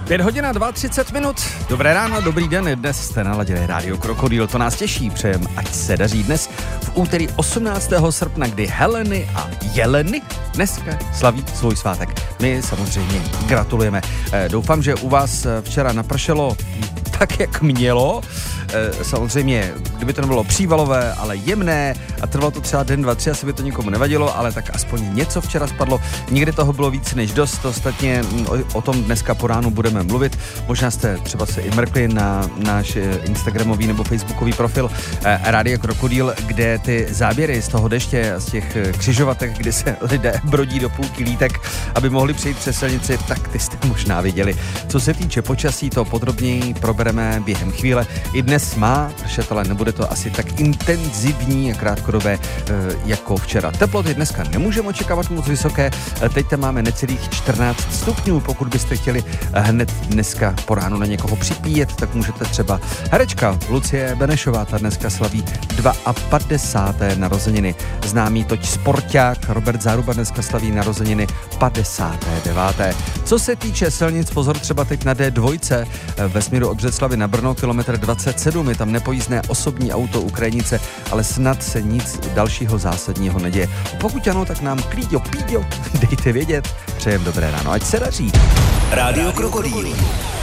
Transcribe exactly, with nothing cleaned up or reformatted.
Pět hodin a třicet dva minut. Dobré ráno, dobrý den. Dnes jste naladili Rádio Krokodýl. To nás těší. Přejem, ať se daří dnes v úterý osmnáctého srpna, kdy Heleny a Jeleny dneska slaví svůj svátek. My samozřejmě gratulujeme. Doufám, že u vás včera napršelo tak, jak mělo. Samozřejmě, kdyby to nebylo přívalové, ale jemné a trvalo to třeba den, dva, tři, asi by to nikomu nevadilo, ale tak aspoň něco včera spadlo. Nikdy toho bylo víc než dost, ostatně o, o tom dneska po ránu budeme mluvit. Možná jste třeba se i mrkli na náš instagramový nebo facebookový profil eh, Rádia Krokodýl, kde ty záběry z toho deště a z těch křižovatek, kdy se lidé brodí do půlky lítek, aby mohli přejít přes silnici, tak ty jste možná viděli. Co se týče počasí, to podrobněji probereme během chvíle. I dnes má pršet, ale nebude to asi tak intenzivní a krátkodobé jako včera. Teploty dneska nemůžeme očekávat moc vysoké. Teď tam máme necelých čtrnáct stupňů. Pokud byste chtěli hned dneska po ránu na někoho připíjet, tak můžete třeba herečka Lucie Benešová, ta dneska slaví padesátého druhé narozeniny. Známý toť sporták Robert Záruba dneska slaví narozeniny padesáté deváté Co se týče silnic, pozor třeba teď na dé dva ve směru od Břeclavi na Brno, kilometr dvacet sedm, je tam nepojízdné osobní auto u krajnice, ale snad se nic dalšího zásadního neděje. Pokud ano, tak nám klíďo, píďo, dejte vědět. Přejem dobré ráno, ať se daří. Rádio Krokodýl.